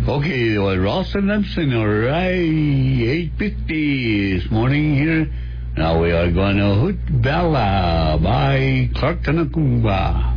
Okay, well, Ross and Epson, all right, 8:50 this morning here. Now we are going to Hoot Bella by Clark Tanakumba.